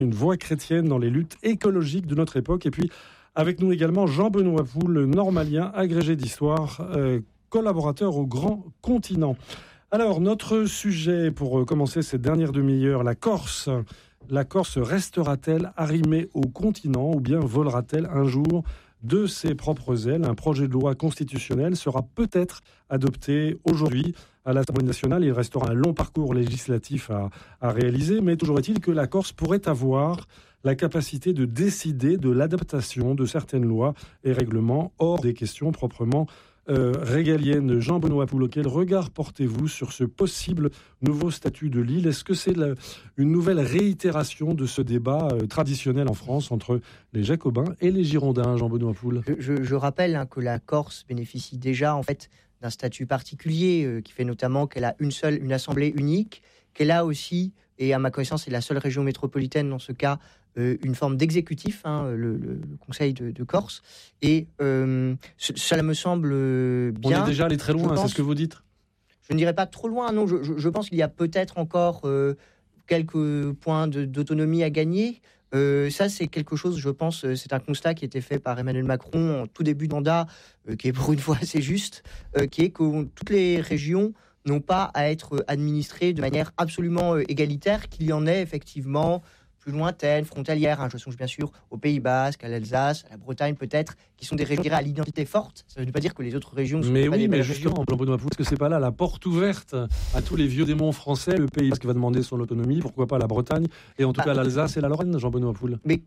une voix chrétienne dans les luttes écologiques de notre époque. Et puis, avec nous également, Jean-Benoît Poul, normalien, agrégé d'histoire, collaborateur au Grand Continent. Alors, notre sujet, pour commencer cette dernière demi-heure, la Corse. La Corse restera-t-elle arrimée au continent ou bien volera-t-elle un jour de ses propres ailes? Un projet de loi constitutionnelle sera peut-être adopté aujourd'hui à l'Assemblée nationale. Il restera un long parcours législatif à réaliser, mais toujours est-il que la Corse pourrait avoir la capacité de décider de l'adaptation de certaines lois et règlements hors des questions proprement régalienne. Jean-Benoît Poul, quel regard portez-vous sur ce possible nouveau statut de l'île? Est-ce que c'est une nouvelle réitération de ce débat traditionnel en France entre les Jacobins et les Girondins, Jean-Benoît Poul? Je rappelle que la Corse bénéficie déjà en fait d'un statut particulier qui fait notamment qu'elle a une assemblée unique, qu'elle a aussi, et à ma connaissance c'est la seule région métropolitaine dans ce cas, une forme d'exécutif, le Conseil de Corse, et cela me semble bien. On est déjà allé très loin, c'est ce que vous dites? Je ne dirais pas trop loin, non, je pense qu'il y a peut-être encore quelques points d'autonomie à gagner. Ça, c'est quelque chose, je pense, c'est un constat qui a été fait par Emmanuel Macron en tout début de mandat, qui est pour une fois assez juste, qui est que toutes les régions n'ont pas à être administrées de manière absolument égalitaire, qu'il y en ait effectivement plus lointaines, frontalières. Je songe bien sûr au Pays Basque, à l'Alsace, à la Bretagne peut-être, qui sont des régions à l'identité forte. Ça ne veut pas dire que les autres régions sont pas des belles régions. Jean-Benoît Poul, est-ce que c'est pas là la porte ouverte à tous les vieux démons français? Le Pays Basque va demander son autonomie, pourquoi pas la Bretagne, et en tout cas l'Alsace et la Lorraine, Jean-Benoît Poul? Mais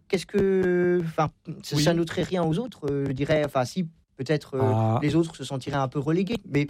ça n'ôterait rien aux autres, je dirais. Si, peut-être les autres se sentiraient un peu relégués. Mais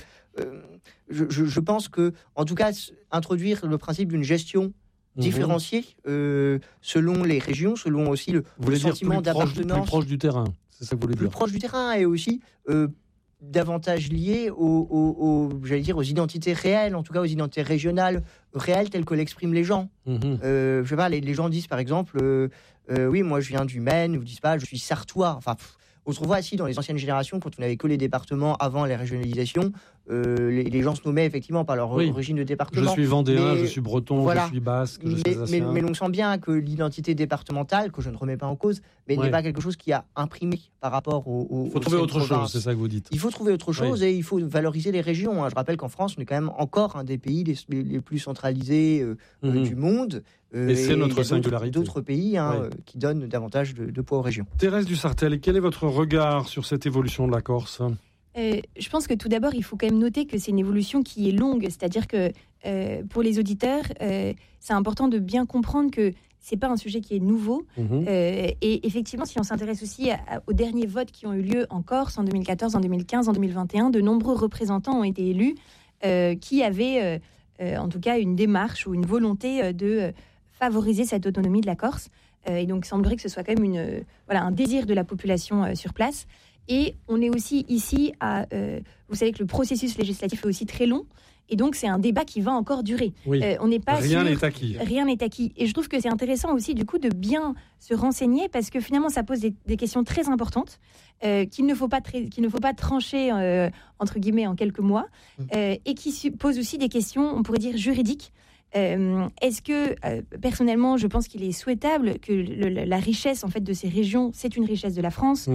je pense que, en tout cas, introduire le principe d'une gestion différenciée selon les régions, selon aussi le sentiment d'appartenance. Plus proche du terrain, c'est ça que vous voulez dire? Plus proche du terrain, et aussi davantage lié aux identités réelles, en tout cas aux identités régionales réelles telles que l'expriment les gens. Je sais pas, les gens disent par exemple oui, moi je viens du Maine, ou disent pas je suis sartois. Autrefois, dans les anciennes générations, quand on n'avait que les départements avant les régionalisations, les gens se nommaient effectivement par leur origine de département. Je suis vendéen, je suis breton, voilà. Je suis basque, je suis alsacien. Mais on sent bien que l'identité départementale, que je ne remets pas en cause, mais n'est pas quelque chose qui a imprimé par rapport au. Il faut trouver autre chose, c'est ça que vous dites. Il faut trouver autre chose et il faut valoriser les régions. Je rappelle qu'en France, on est quand même encore un des pays les plus centralisés du monde. Et c'est notre singularité. D'autres pays qui donnent davantage de poids aux régions. Thérèse Dussartel, quel est votre regard sur cette évolution de la Corse? Je pense que tout d'abord, il faut quand même noter que c'est une évolution qui est longue. C'est-à-dire que pour les auditeurs, c'est important de bien comprendre que c'est pas un sujet qui est nouveau. Et effectivement, si on s'intéresse aussi aux derniers votes qui ont eu lieu en Corse en 2014, en 2015, en 2021, de nombreux représentants ont été élus qui avaient en tout cas une démarche ou une volonté de favoriser cette autonomie de la Corse. Et donc, il semblerait que ce soit quand même un désir de la population sur place. Et on est aussi ici vous savez que le processus législatif est aussi très long. Et donc, c'est un débat qui va encore durer. On n'est pas Rien n'est acquis. Rien n'est acquis. Et je trouve que c'est intéressant aussi, du coup, de bien se renseigner parce que finalement, ça pose des questions très importantes qu'il ne faut pas trancher, entre guillemets, en quelques mois et qui posent aussi des questions, on pourrait dire, juridiques. Est-ce que, personnellement, je pense qu'il est souhaitable que la richesse en fait, de ces régions, c'est une richesse de la France.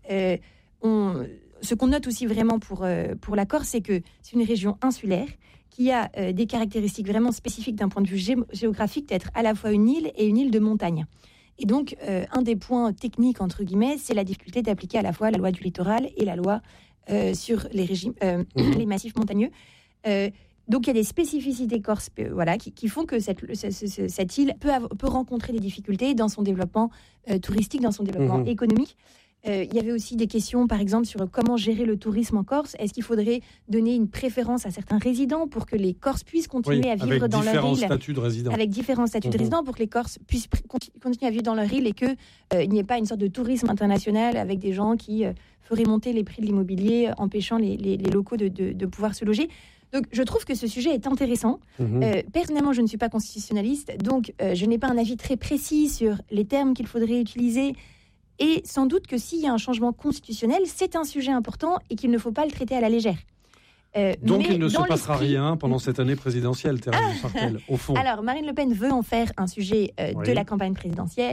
Ce qu'on note aussi vraiment pour la Corse, c'est que c'est une région insulaire qui a des caractéristiques vraiment spécifiques d'un point de vue géographique, d'être à la fois une île et une île de montagne. Et donc, un des points techniques, entre guillemets, c'est la difficulté d'appliquer à la fois la loi du littoral et la loi sur les régimes, les massifs montagneux. Donc, il y a des spécificités corses qui font que cette île peut rencontrer des difficultés dans son développement touristique, dans son développement économique. Il y avait aussi des questions, par exemple, sur comment gérer le tourisme en Corse. Est-ce qu'il faudrait donner une préférence à certains résidents pour que les Corses puissent continuer à vivre dans leur île avec différents statuts de résidents, pour que les Corses puissent continuer à vivre dans leur île et qu'il n'y ait pas une sorte de tourisme international avec des gens qui feraient monter les prix de l'immobilier, empêchant les locaux de pouvoir se loger. Donc, je trouve que ce sujet est intéressant. Personnellement, je ne suis pas constitutionnaliste, donc je n'ai pas un avis très précis sur les termes qu'il faudrait utiliser. Et sans doute que s'il y a un changement constitutionnel, c'est un sujet important et qu'il ne faut pas le traiter à la légère. Donc il ne se dans passera l'esprit- rien pendant cette année présidentielle, Thérèse Sartel, au fond. Alors, Marine Le Pen veut en faire un sujet de Oui. la campagne présidentielle.